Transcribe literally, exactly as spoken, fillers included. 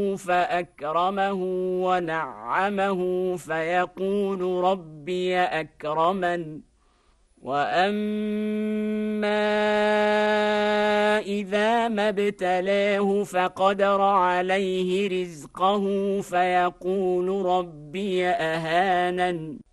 فأكرمه ونعمه فيقول ربي أكرمن. وأما إذا ما ابتلاه فقدر عليه رزقه فيقول ربي أهانن.